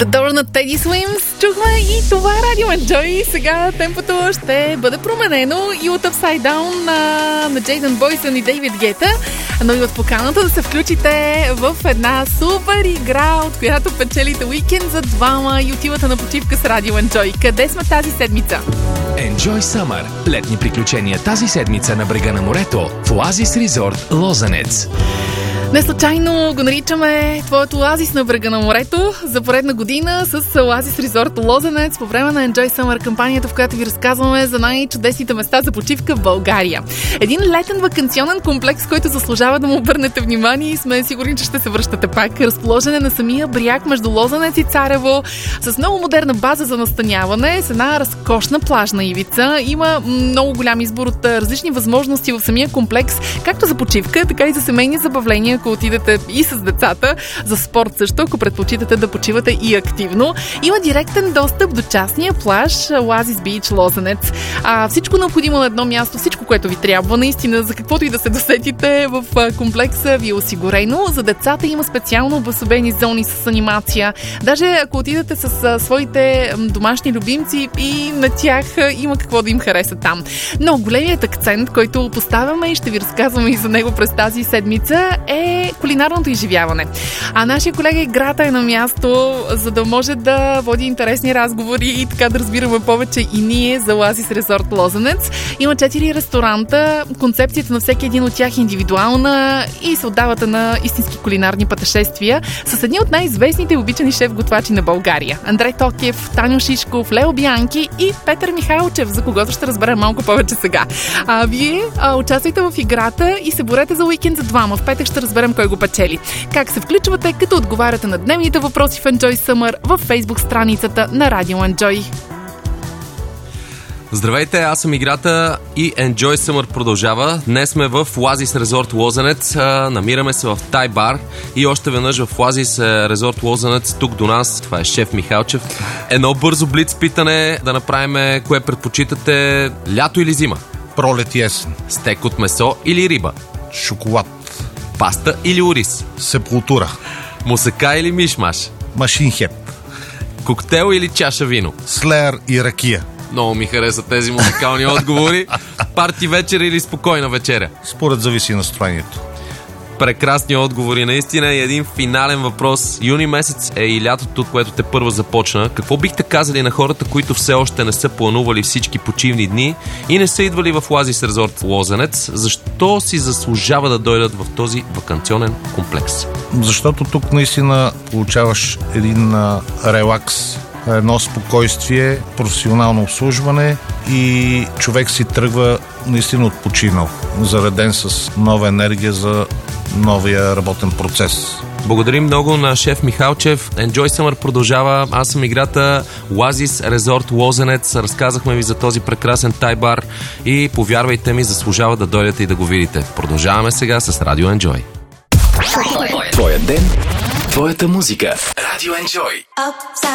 The Door на Teddy Swims чухме и това е Radio Enjoy. Сега темпото ще бъде променено и от Upside Down на Джейдън Бойсън и Дейвид Гета, но и от поканата да се включите в една супер игра, от която печелите уикенд за двама и отивате на почивка с Radio Enjoy. Къде сме тази седмица? Enjoy Summer. Летни приключения тази седмица на брега на морето в Oasis Resort Лозенец. Не случайно го наричаме твоето оазис на брега на морето за поредна година с Oasis Resort Лозенец по време на Enjoy Summer кампанията, в която ви разказваме за най-чудесните места за почивка в България. Един летен ваканционен комплекс, който заслужава да му обърнете внимание и сме сигурни, че ще се връщате пак. Разположен е на самия бряг между Лозенец и Царево, с много модерна база за настаняване, с една разкошна плажна ивица. Има много голям избор от различни възможности в самия комплекс, както за почивка, така и за семейни забавления, ако отидете и с децата, за спорт също, ако предпочитате да почивате и активно. Има директен достъп до частния плаж Oasis Beach Лозенец. Всичко необходимо на едно място, всичко, което ви трябва, наистина, за каквото и да се досетите в комплекса ви е осигурено. За децата има специално обособени зони с анимация. Даже ако отидете с своите домашни любимци, и на тях има какво да им хареса там. Но големият акцент, който поставяме и ще ви разказваме и за него през тази седмица, е кулинарното изживяване. А нашия колега Играта е на място, за да може да води интересни разговори и така да разбираме повече и ние за Oasis Resort Лозенец. Има 4 ресторанта, концепцията на всеки един от тях е индивидуална и се отдавате на истински кулинарни пътешествия с едни от най-известните и обичани шеф-готвачи на България. Андрей Токев, Таню Шишков, Лео Бианки и Петър Михайлчев, за когото ще разберем малко повече сега. Вие участвайте в играта и се борете за уикенд за двама. В петък ще разберем кой го печели. Как се включвате, като отговаряте на дневните въпроси в Enjoy Summer във Facebook страницата на Radio Enjoy. Здравейте, аз съм Играта и Enjoy Summer продължава. Днес сме в Oasis Resort Лозенец. Намираме се в Тай бар и още веднъж в Oasis Resort Лозенец, тук до нас. Това е шеф Михалчев. Едно бързо блиц питане да направим кое предпочитате, лято или зима? Пролет и есен. Стек от месо или риба? Шоколад. Паста или ориз? Сепултура. Мусака или мишмаш? Машинхеп. Коктейл или чаша вино? Слеер и ракия. Много ми харесат тези музикални отговори. Парти вечера или спокойна вечеря? Според зависи настроението. Прекрасни отговори, наистина. И един финален въпрос. Юни месец е и лятото, което те първо започна. Какво бихте казали на хората, които все още не са планували всички почивни дни и не са идвали в Oasis Resort Лозенец? Защо си заслужава да дойдат в този ваканционен комплекс? Защото тук наистина получаваш един релакс, едно спокойствие, професионално обслужване и човек си тръгва наистина отпочинал, зареден с нова енергия за новия работен процес. Благодарим много на шеф Михалчев. Enjoy Summer продължава. Аз съм Играта, Oasis Resort Лозенец. Разказахме ви за този прекрасен тай бар и повярвайте ми, заслужава да дойдете и да го видите. Продължаваме сега с Radio Enjoy. Твоя ден, твоята музика. Radio Enjoy.